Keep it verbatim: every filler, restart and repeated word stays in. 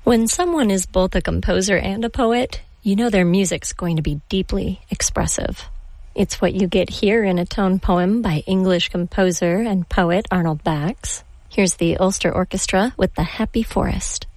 When someone is both a composer and a poet, you know their music's going to be deeply expressive. It's what you get here in a tone poem by English composer and poet Arnold Bax. Here's the Ulster Orchestra with The Happy Forest.